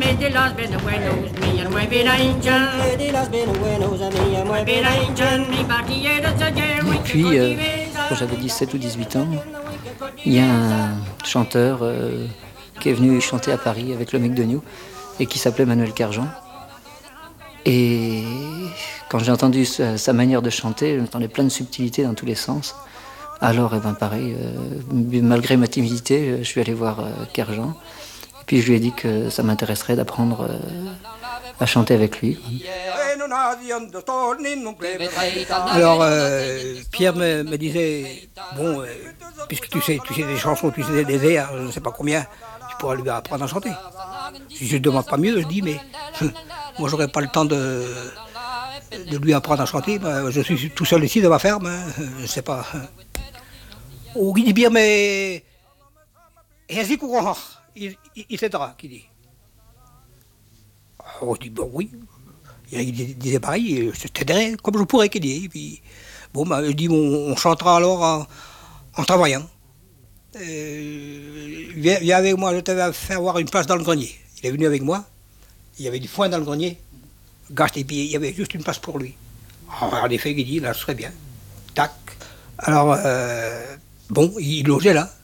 Et puis, quand j'avais 17 ou 18 ans, il y a un chanteur qui est venu chanter à Paris avec le McDonald's et qui s'appelait Manuel Carjan. Et quand j'ai entendu sa manière de chanter, j'entendais plein de subtilités dans tous les sens. Alors, pareil, malgré ma timidité, je suis allé voir Carjan. Et puis je lui ai dit que ça m'intéresserait d'apprendre à chanter avec lui. Alors, Pierre me disait, bon, puisque tu sais des chansons, tu sais des airs, je ne sais pas combien, tu pourras lui apprendre à chanter. Si je ne demande pas mieux, je dis, mais moi, j'aurais pas le temps de lui apprendre à chanter. Je suis tout seul ici dans ma ferme, je ne sais pas. Ou il dit bien, mais... Et ainsi courant, il s'aidera, qui dit. Oh, je dis, bon, oui. Il disait pareil, je t'aiderai comme je pourrais, qu'il dit. Et puis, bon, je dis, on chantera alors en travaillant. Viens avec moi, je te vais faire avoir une place dans le grenier. Il est venu avec moi, il y avait du foin dans le grenier, et puis il y avait juste une place pour lui. Alors, en effet, il dit, là, ce serait bien. Tac. Alors, bon, il logeait là.